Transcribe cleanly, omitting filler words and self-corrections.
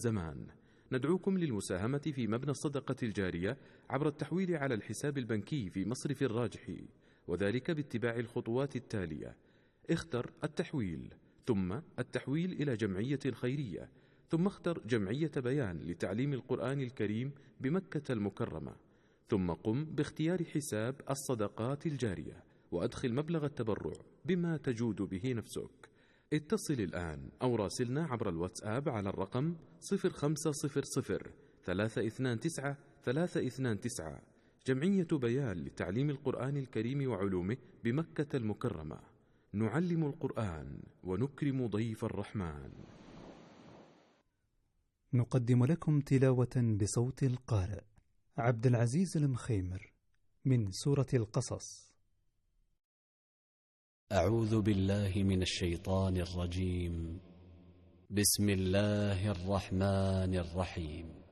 الزمان. ندعوكم للمساهمة في مبنى الصدقة الجارية عبر التحويل على الحساب البنكي في مصرف الراجحي، وذلك باتباع الخطوات التالية: اختر التحويل، ثم التحويل إلى جمعية خيرية، ثم اختر جمعية بيان لتعليم القرآن الكريم بمكة المكرمة، ثم قم باختيار حساب الصدقات الجارية وأدخل مبلغ التبرع بما تجود به نفسك. اتصل الآن أو راسلنا عبر الواتساب على الرقم 0500 329 329. جمعية بيان لتعليم القرآن الكريم وعلومه بمكة المكرمة. نعلم القرآن ونكرم ضيف الرحمن. نقدم لكم تلاوة بصوت القارئ عبد العزيز المخيمر من سورة القصص. أعوذ بالله من الشيطان الرجيم. بسم الله الرحمن الرحيم.